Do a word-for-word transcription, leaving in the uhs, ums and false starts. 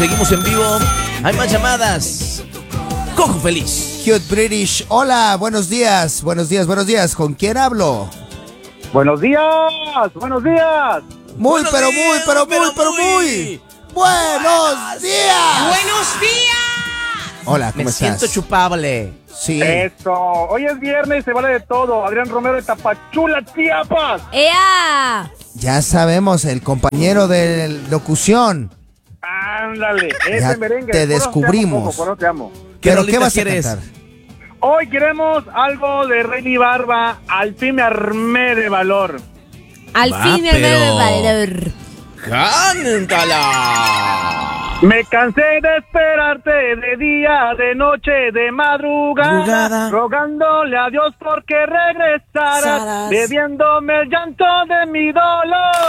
seguimos en vivo. Hay más llamadas. Cojo feliz. Cute British. Hola, buenos días. Buenos días, buenos días. ¿Con quién hablo? Buenos días, buenos días. Muy, Buenos pero días, muy, pero muy, pero pero muy. muy. Buenos días. ¡Buenos días! Hola, ¿cómo Me estás? siento chupable. Sí. Eso, hoy es viernes y se vale de todo. Adrián Romero de Tapachula, Chiapas. ¡Ea! Ya sabemos, el compañero de locución. Ándale, ese Ya merengue. te Por eso descubrimos. amo, Coco, por eso te amo. ¿Qué ¿Pero rolita qué vas quieres? a cantar? Hoy queremos algo de Rey Barba. Al fin me armé de valor. Al Va, fin me pero- veo valor. ¡Cántala! Me cansé de esperarte de día, de noche, de madrugada, Madrugada. rogándole a Dios porque regresaras, Saras. bebiéndome el llanto de mi dolor.